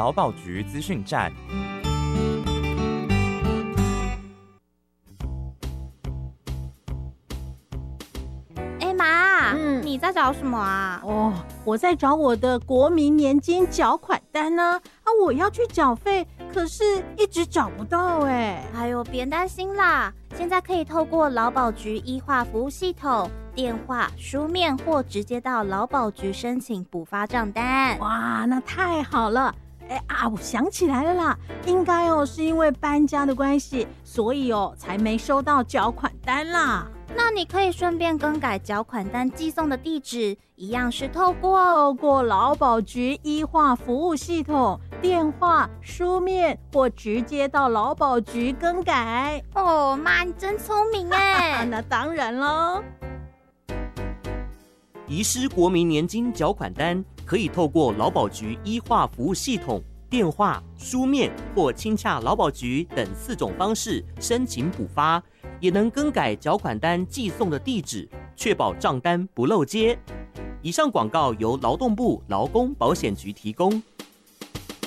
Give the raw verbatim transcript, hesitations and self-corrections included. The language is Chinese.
劳保局资讯站。 哎妈，嗯，你在找什么啊？ 哦，我在找我的国民年金缴款单呢。啊，我要去缴费，可是一直找不到哎。 哎呦，别担心啦，现在可以透过劳保局一化服务系统，电话、书面或直接到劳保局申请补发账单。 哇，那太好了！哎啊，我想起来了啦，应该哦是因为搬家的关系，所以哦才没收到缴款单啦。 那你可以顺便更改缴款单寄送的地址，一样是透过透过劳保局一化服务系统，电话、书面或直接到劳保局更改。 哦，妈，你真聪明哎！ 那当然喽。 遗失国民年金缴款单，可以透过劳保局一化服务系统、电话、书面或亲洽劳保局等四种方式申请补发，也能更改缴款单寄送的地址，确保账单不漏接。以上广告由劳动部劳工保险局提供。